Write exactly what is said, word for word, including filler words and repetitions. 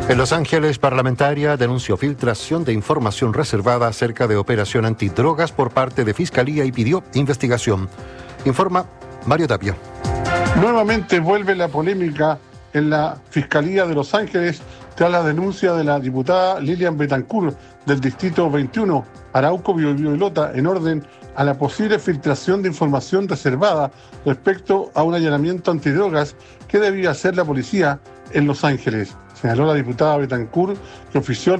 En Los Ángeles, parlamentaria denunció filtración de información reservada acerca de operación antidrogas por parte de Fiscalía y pidió investigación. Informa Mario Tapia. Nuevamente vuelve la polémica en la Fiscalía de Los Ángeles tras la denuncia de la diputada Lilian Bettencourt del Distrito veintiuno, Arauco Biobío y Lota, en orden a la posible filtración de información reservada respecto a un allanamiento antidrogas que debía hacer la policía en Los Ángeles. Señaló la diputada Bettencourt que ofició